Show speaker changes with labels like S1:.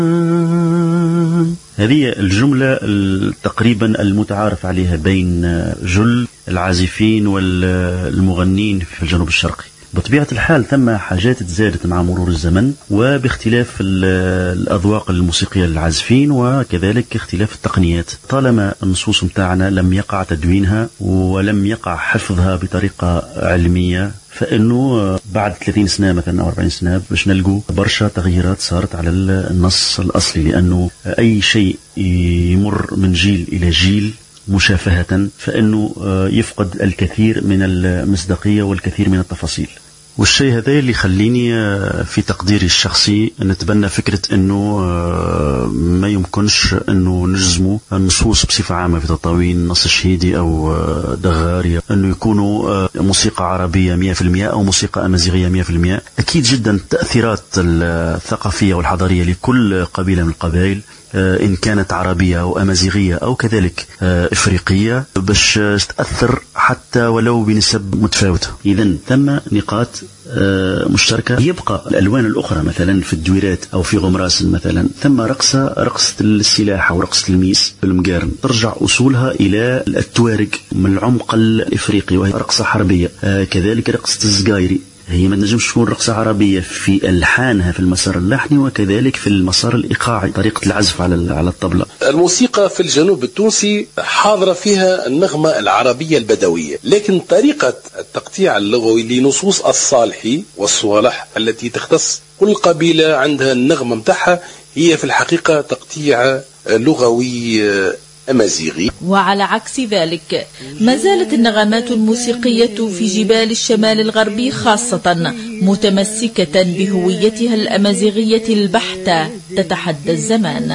S1: هذه الجملة تقريبا المتعارف عليها بين جل العازفين والمغنين في الجنوب الشرقي. بطبيعة الحال ثم حاجات تزادت مع مرور الزمن وباختلاف الأذواق الموسيقية للعازفين وكذلك اختلاف التقنيات. طالما النصوص متاعنا لم يقع تدوينها ولم يقع حفظها بطريقة علمية، فإنه بعد 30 سنة مثلا أو 40 سنة باش نلقوا برشا تغييرات صارت على النص الأصلي، لأنه أي شيء يمر من جيل إلى جيل مشافهة فإنه يفقد الكثير من المصداقية والكثير من التفاصيل. والشيء هذا اللي يخليني في تقديري الشخصي نتبنى فكرة أنه ما يمكنش أنه نجزموا النصوص بصفة عامة في تطاوين النص الشهيدي أو دغاري أنه يكونوا موسيقى عربية 100% أو موسيقى أمازيغية 100%. أكيد جدا التأثيرات الثقافية والحضارية لكل قبيلة من القبائل إن كانت عربية أو أمازيغية أو كذلك إفريقية باش تأثر حتى ولو بنسب متفاوتة. إذن ثم نقاط مشتركة. يبقى الألوان الأخرى مثلا في الدويرات أو في غمراس مثلا ثم رقصة السلاح أو رقصة الميس بالمقارن ترجع أصولها إلى التوارق من العمق الإفريقي وهي رقصة حربية. كذلك رقصة الزقايري هي ما نجمش تكون رقصة عربية في ألحانها في المسار اللحني وكذلك في المسار الإيقاعي طريقة العزف على الطبلة.
S2: الموسيقى في الجنوب التونسي حاضرة فيها النغمة العربية البدوية، لكن طريقة التقطيع اللغوي لنصوص الصالحي والصوالح التي تختص كل قبيلة عندها النغمة متاعها هي في الحقيقة تقطيع لغوي أمازيغي.
S3: وعلى عكس ذلك ما زالت النغمات الموسيقية في جبال الشمال الغربي خاصة متمسكة بهويتها الأمازيغية البحتة تتحدى الزمان.